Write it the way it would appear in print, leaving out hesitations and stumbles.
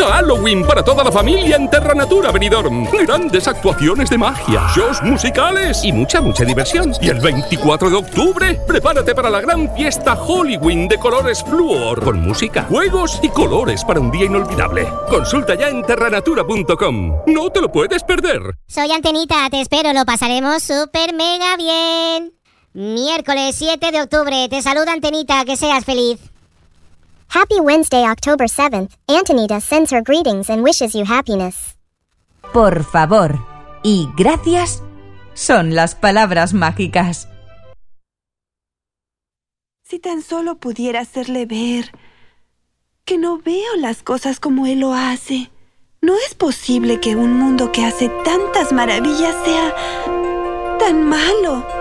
Halloween para toda la familia en Terra Natura Benidorm. Grandes actuaciones de magia, shows musicales y mucha diversión. Y el 24 de octubre, prepárate para la gran fiesta Halloween de colores Fluor, con música, juegos y colores para un día inolvidable. Consulta ya en terranatura.com. No te lo puedes perder. Soy Antenita, te espero, lo pasaremos súper mega bien. Miércoles 7 de octubre, te saluda Antenita, que seas feliz. Happy Wednesday, October 7th. Antonita sends her greetings and wishes you happiness. Por favor y gracias son las palabras mágicas. Si tan solo pudiera hacerle ver que no veo las cosas como él lo hace. No es posible que un mundo que hace tantas maravillas sea tan malo.